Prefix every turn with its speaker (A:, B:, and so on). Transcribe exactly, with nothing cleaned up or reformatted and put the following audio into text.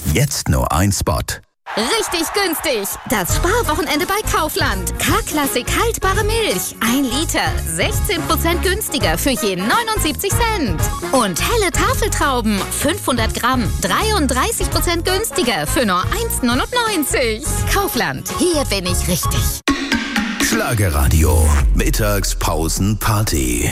A: Jetzt nur ein Spot.
B: Richtig günstig. Das Sparwochenende bei Kaufland. K-Klassik haltbare Milch. Ein Liter. sechzehn Prozent günstiger für je neunundsiebzig Cent. Und helle Tafeltrauben. fünfhundert Gramm. dreiunddreißig Prozent günstiger für nur eins neunundneunzig. Kaufland. Hier bin ich richtig.
A: Schlagerradio. Mittagspausenparty.